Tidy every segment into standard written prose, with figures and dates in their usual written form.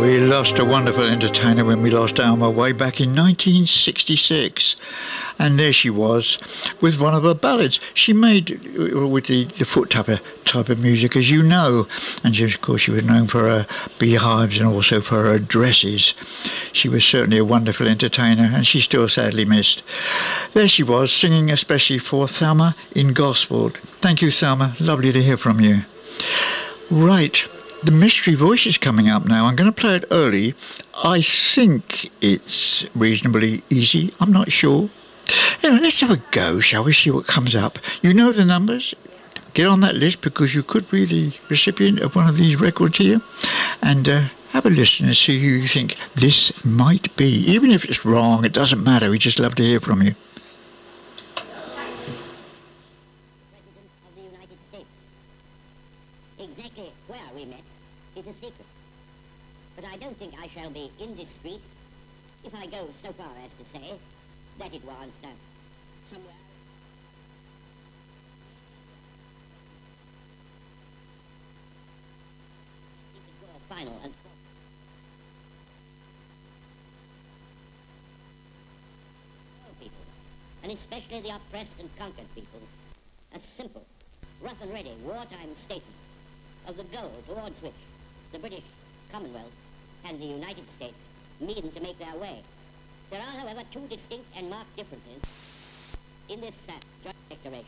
We lost a wonderful entertainer when we lost Alma way back in 1966. And there she was with one of her ballads. She made with the foot type of music, as you know. And of course, she was known for her beehives and also for her dresses. She was certainly a wonderful entertainer, and she's still sadly missed. There she was, singing especially for Thelma in Gosford. Thank you, Thelma. Lovely to hear from you. Right. The Mystery Voice is coming up now. I'm going to play it early. I think it's reasonably easy. I'm not sure. Anyway, let's have a go, shall we? See what comes up. You know the numbers. Get on that list because you could be the recipient of one of these records here. And have a listen and see who you think this might be. Even if it's wrong, it doesn't matter. We just love to hear from you. I don't think I shall be indiscreet if I go so far as to say that it was somewhere. Final and people, and especially the oppressed and conquered people, a simple, rough and ready wartime statement of the goal towards which the British Commonwealth and the United States mean to make their way. There are, however, two distinct and marked differences in this joint declaration.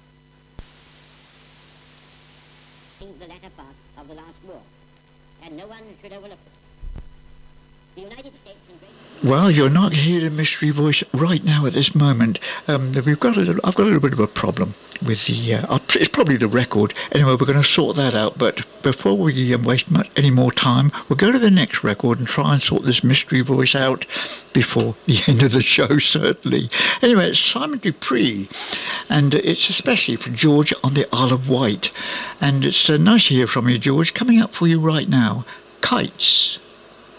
In the latter part of the last war, and no one should overlook it. The United States and Great Britain. Well, you're not hearing the Mystery Voice right now at this moment. I've got a little bit of a problem with the. It's probably the record. Anyway, we're going to sort that out. But before we waste any more time, we'll go to the next record and try and sort this Mystery Voice out before the end of the show, certainly. Anyway, it's Simon Dupree, and it's especially for George on the Isle of Wight. And it's nice to hear from you, George. Coming up for you right now, Kites.